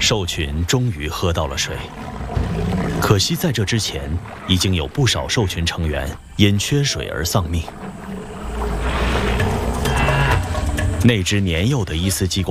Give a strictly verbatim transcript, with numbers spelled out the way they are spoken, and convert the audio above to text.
兽群终于喝到了水，可惜在这之前，已经有不少兽群成员因缺水而丧命。那只年幼的伊斯基